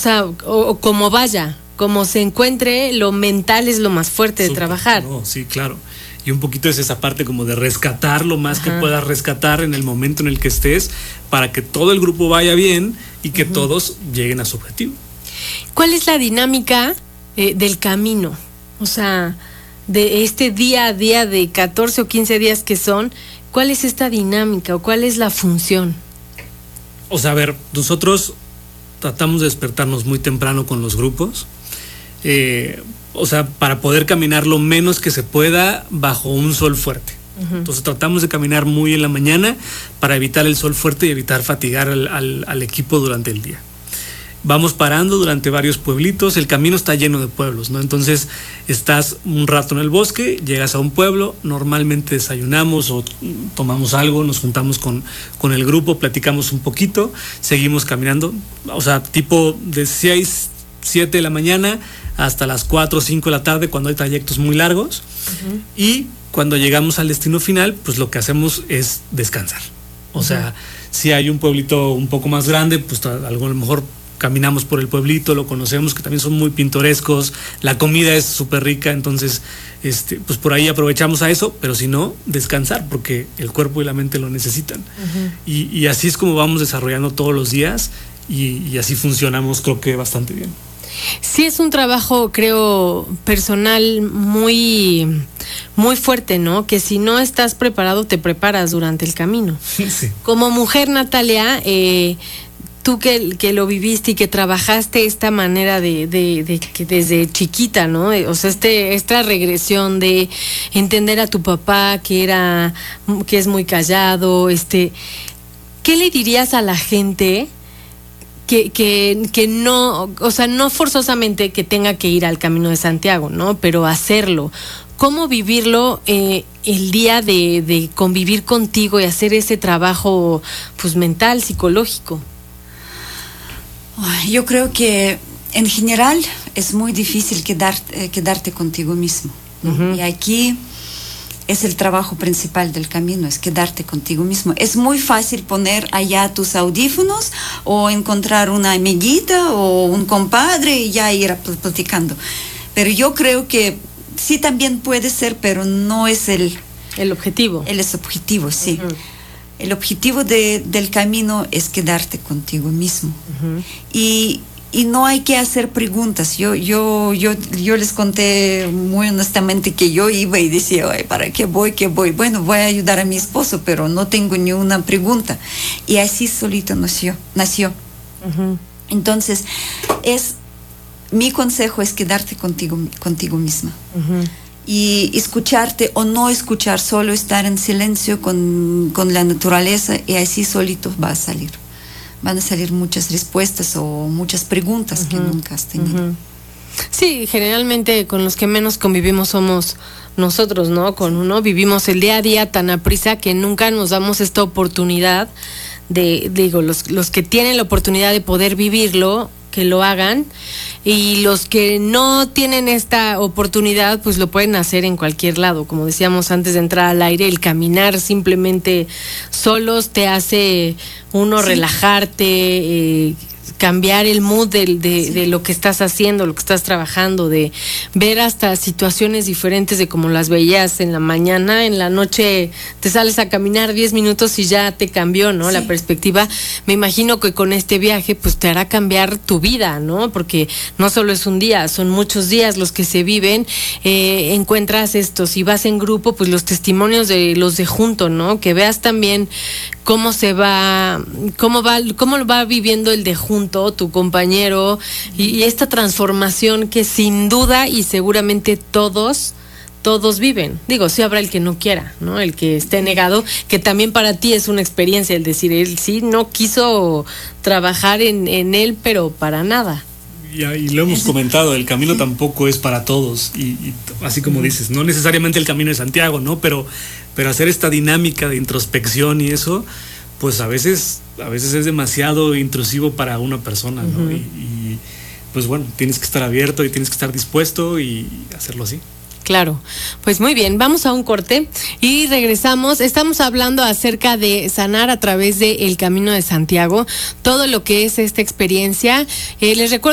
sea, o como vaya, como se encuentre, lo mental es lo más fuerte de trabajar. No, sí, claro. Y un poquito es esa parte como de rescatar lo más que puedas rescatar en el momento en el que estés, para que todo el grupo vaya bien y que todos lleguen a su objetivo. ¿Cuál es la dinámica del camino? O sea, de este día a día de 14 o 15 días que son, ¿cuál es esta dinámica o cuál es la función? O sea, a ver, nosotros tratamos de despertarnos muy temprano con los grupos, o sea, para poder caminar lo menos que se pueda bajo un sol fuerte. Entonces tratamos de caminar muy en la mañana para evitar el sol fuerte y evitar fatigar al equipo durante el día. Vamos parando durante varios pueblitos, el camino está lleno de pueblos, ¿no? Entonces estás un rato en el bosque, llegas a un pueblo, normalmente desayunamos o tomamos algo, nos juntamos con el grupo, platicamos un poquito, seguimos caminando, o sea, tipo de 6, 7 de la mañana hasta las 4 o 5 de la tarde cuando hay trayectos muy largos, y cuando llegamos al destino final, pues lo que hacemos es descansar. O sea, si hay un pueblito un poco más grande, pues a lo mejor caminamos por el pueblito, lo conocemos, que también son muy pintorescos, la comida es súper rica, entonces pues por ahí aprovechamos a eso, pero si no, descansar, porque el cuerpo y la mente lo necesitan. Y así es como vamos desarrollando todos los días, y así funcionamos, creo que bastante bien. Sí, es un trabajo, creo, personal muy, muy fuerte, ¿no? Que si no estás preparado, te preparas durante el camino. Sí. Como mujer, Natalia, tú que lo viviste y que trabajaste esta manera de que desde chiquita, ¿no? O sea, esta regresión de entender a tu papá que es muy callado, ¿qué le dirías a la gente que no, o sea, no forzosamente que tenga que ir al Camino de Santiago, ¿no? Pero hacerlo. ¿Cómo vivirlo el día de convivir contigo y hacer ese trabajo, pues, mental, psicológico? Yo creo que en general es muy difícil quedarte contigo mismo, ¿no? Y aquí es el trabajo principal del camino, es quedarte contigo mismo. Es muy fácil poner allá tus audífonos o encontrar una amiguita o un compadre y ya ir platicando. Pero yo creo que sí también puede ser, pero no es el objetivo. El objetivo, sí. El objetivo del camino es quedarte contigo mismo. Y no hay que hacer preguntas. Yo les conté muy honestamente que yo iba y decía, ay, ¿para qué voy? Bueno, voy a ayudar a mi esposo, pero no tengo ni una pregunta. Y así solito nació. Entonces, mi consejo es quedarte contigo misma. Y escucharte o no escuchar, solo estar en silencio con la naturaleza, y así solito van a salir muchas respuestas o muchas preguntas que nunca has tenido. Sí, generalmente con los que menos convivimos somos nosotros, ¿no? Con uno vivimos el día a día tan aprisa que nunca nos damos esta oportunidad los que tienen la oportunidad de poder vivirlo, que lo hagan, y los que no tienen esta oportunidad, pues lo pueden hacer en cualquier lado. Como decíamos antes de entrar al aire, el caminar simplemente solos te hace relajarte, cambiar el mood de lo que estás haciendo, lo que estás trabajando, de ver hasta situaciones diferentes de como las veías en la mañana, en la noche te sales a caminar 10 minutos y ya te cambió, ¿no? Sí. La perspectiva. Me imagino que con este viaje pues te hará cambiar tu vida, ¿no? Porque no solo es un día, son muchos días los que se viven. Encuentras si vas en grupo, pues los testimonios de los de junto, ¿no? Que veas también cómo lo va viviendo el de junto, tu compañero, y esta transformación que sin duda y seguramente todos viven. Digo, sí habrá el que no quiera, ¿no? El que esté negado, que también para ti es una experiencia el decir, él sí no quiso trabajar en él, pero para nada. Y lo hemos comentado, el camino tampoco es para todos, y así como dices, no necesariamente el Camino de Santiago, ¿no? Pero hacer esta dinámica de introspección y eso, pues a veces es demasiado intrusivo para una persona, ¿no? Y pues bueno, tienes que estar abierto y tienes que estar dispuesto y hacerlo así. Claro, pues muy bien, vamos a un corte y regresamos. Estamos hablando acerca de sanar a través del Camino de Santiago, todo lo que es esta experiencia. Les recuerdo